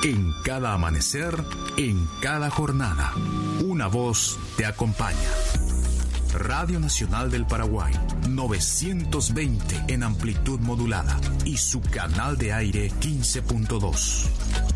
En cada amanecer, en cada jornada, una voz te acompaña. Radio Nacional del Paraguay, 920 en amplitud modulada y su canal de aire 15.2.